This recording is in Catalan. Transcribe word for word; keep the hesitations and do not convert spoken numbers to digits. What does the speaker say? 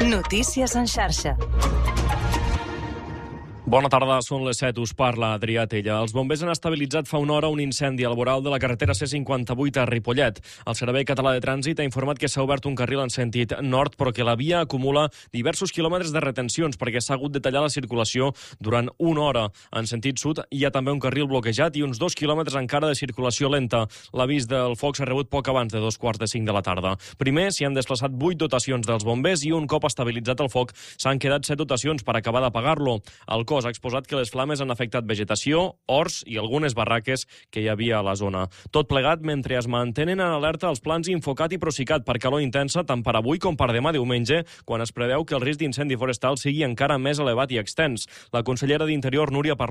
Notícies en xarxa. Bona tarda, són les set, us parla Adrià Tella. Els bombers han estabilitzat fa una hora un incendi al voral de la carretera C cinquanta-vuit a Ripollet. El Servei Català de Trànsit ha informat que s'ha obert un carril en sentit nord, però que la via acumula diversos quilòmetres de retencions perquè s'ha hagut de tallar la circulació durant una hora. En sentit sud hi ha també un carril bloquejat i uns dos quilòmetres encara de circulació lenta. L'avís del foc s'ha rebut poc abans de dos quarts de cinc de la tarda. Primer s'hi han desplaçat vuit dotacions dels bombers i un cop estabilitzat el foc s'han quedat set dotacions per acabar d'apagar-lo. El cos ha exposat que les flames han afectat vegetació, horts i algunes barraques que hi havia a la zona. Tot plegat mentre es mantenen en alerta els plans Infocat i Procicat per calor intensa tant per avui com per demà diumenge, quan es preveu que el risc d'incendi forestal sigui encara més elevat i extens. La consellera d'Interior, Núria Parlon,